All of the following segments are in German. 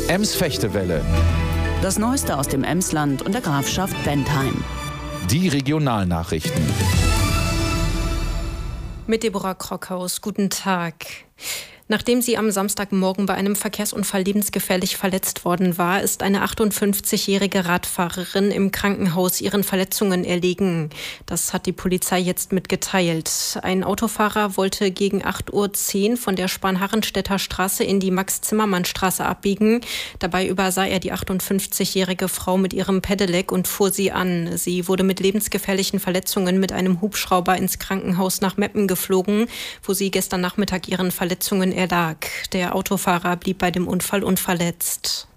Ems-Fechtewelle. Das Neueste aus dem Emsland und der Grafschaft Bentheim. Die Regionalnachrichten. Mit Deborah Krockhaus. Guten Tag. Nachdem sie am Samstagmorgen bei einem Verkehrsunfall lebensgefährlich verletzt worden war, ist eine 58-jährige Radfahrerin im Krankenhaus ihren Verletzungen erlegen. Das hat die Polizei jetzt mitgeteilt. Ein Autofahrer wollte gegen 8:10 Uhr von der Spanharrenstädter Straße in die Max-Zimmermann-Straße abbiegen. Dabei übersah er die 58-jährige Frau mit ihrem Pedelec und fuhr sie an. Sie wurde mit lebensgefährlichen Verletzungen mit einem Hubschrauber ins Krankenhaus nach Meppen geflogen, wo sie gestern Nachmittag ihren Verletzungen erlag. Der Autofahrer blieb bei dem Unfall unverletzt.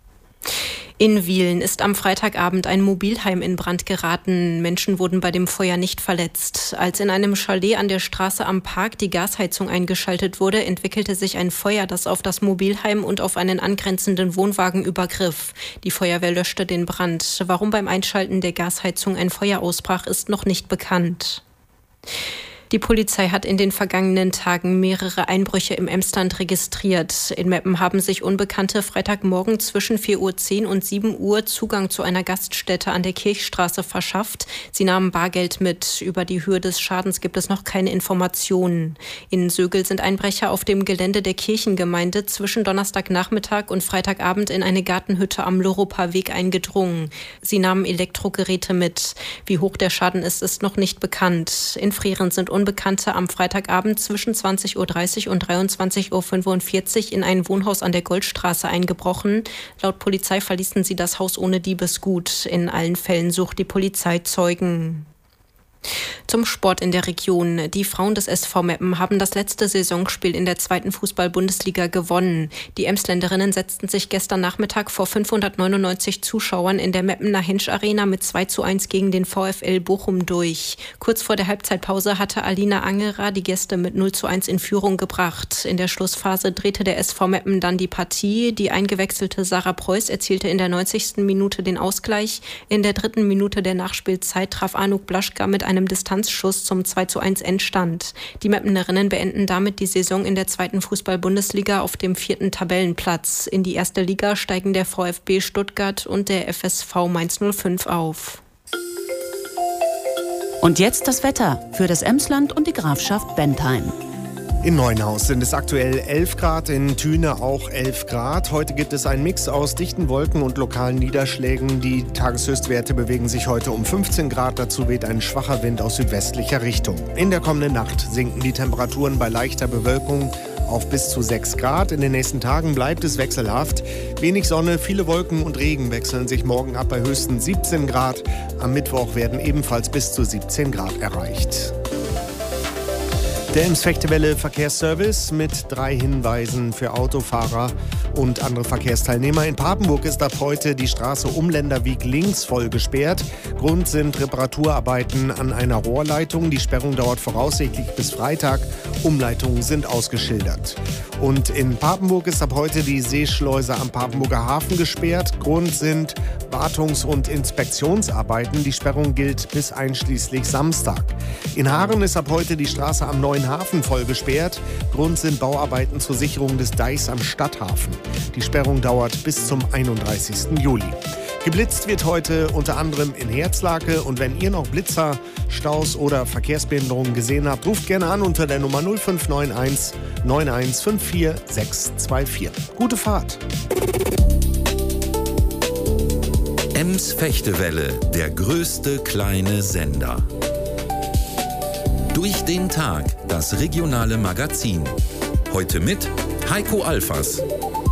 In Wiehlen ist am Freitagabend ein Mobilheim in Brand geraten. Menschen wurden bei dem Feuer nicht verletzt. Als in einem Chalet an der Straße am Park die Gasheizung eingeschaltet wurde, entwickelte sich ein Feuer, das auf das Mobilheim und auf einen angrenzenden Wohnwagen übergriff. Die Feuerwehr löschte den Brand. Warum beim Einschalten der Gasheizung ein Feuer ausbrach, ist noch nicht bekannt. Die Polizei hat in den vergangenen Tagen mehrere Einbrüche im Emsland registriert. In Meppen haben sich Unbekannte Freitagmorgen zwischen 4:10 Uhr und 7 Uhr Zugang zu einer Gaststätte an der Kirchstraße verschafft. Sie nahmen Bargeld mit. Über die Höhe des Schadens gibt es noch keine Informationen. In Sögel sind Einbrecher auf dem Gelände der Kirchengemeinde zwischen Donnerstagnachmittag und Freitagabend in eine Gartenhütte am Loroper Weg eingedrungen. Sie nahmen Elektrogeräte mit. Wie hoch der Schaden ist, ist noch nicht bekannt. In Frehren sind Unbekannte am Freitagabend zwischen 20:30 Uhr und 23:45 Uhr in ein Wohnhaus an der Goldstraße eingebrochen. Laut Polizei verließen sie das Haus ohne Diebesgut. In allen Fällen sucht die Polizei Zeugen. Zum Sport in der Region. Die Frauen des SV Meppen haben das letzte Saisonspiel in der 2. Fußball-Bundesliga gewonnen. Die Emsländerinnen setzten sich gestern Nachmittag vor 599 Zuschauern in der Meppener Hensch Arena mit 2:1 gegen den VfL Bochum durch. Kurz vor der Halbzeitpause hatte Alina Angerer die Gäste mit 0:1 in Führung gebracht. In der Schlussphase drehte der SV Meppen dann die Partie. Die eingewechselte Sarah Preuß erzielte in der 90. Minute den Ausgleich. In der 3. Minute der Nachspielzeit traf Anuk Blaschka mit einem Distanzschuss zum 2:1 Endstand. Die Meppenerinnen beenden damit die Saison in der 2. Fußball-Bundesliga auf dem 4. Tabellenplatz. In die 1. Liga steigen der VfB Stuttgart und der FSV Mainz 05 auf. Und jetzt das Wetter für das Emsland und die Grafschaft Bentheim. In Neuenhaus sind es aktuell 11 Grad, in Thüne auch 11 Grad. Heute gibt es einen Mix aus dichten Wolken und lokalen Niederschlägen. Die Tageshöchstwerte bewegen sich heute um 15 Grad. Dazu weht ein schwacher Wind aus südwestlicher Richtung. In der kommenden Nacht sinken die Temperaturen bei leichter Bewölkung auf bis zu 6 Grad. In den nächsten Tagen bleibt es wechselhaft. Wenig Sonne, viele Wolken und Regen wechseln sich morgen ab bei höchstens 17 Grad. Am Mittwoch werden ebenfalls bis zu 17 Grad erreicht. Der Ems-Fechtewelle Verkehrsservice mit 3 Hinweisen für Autofahrer und andere Verkehrsteilnehmer. In Papenburg ist ab heute die Straße Umländerweg links voll gesperrt. Grund sind Reparaturarbeiten an einer Rohrleitung. Die Sperrung dauert voraussichtlich bis Freitag. Umleitungen sind ausgeschildert. Und in Papenburg ist ab heute die Seeschleuse am Papenburger Hafen gesperrt. Grund sind Wartungs- und Inspektionsarbeiten. Die Sperrung gilt bis einschließlich Samstag. In Haaren ist ab heute die Straße am Neuen Hafen voll gesperrt. Grund sind Bauarbeiten zur Sicherung des Deichs am Stadthafen. Die Sperrung dauert bis zum 31. Juli. Geblitzt wird heute unter anderem in Herzlake. Und wenn ihr noch Blitzer, Staus oder Verkehrsbehinderungen gesehen habt, ruft gerne an unter der Nummer 0591 9154 624. Gute Fahrt! Ems-Fechtewelle, der größte kleine Sender. Durch den Tag, das regionale Magazin. Heute mit Heiko Alfers.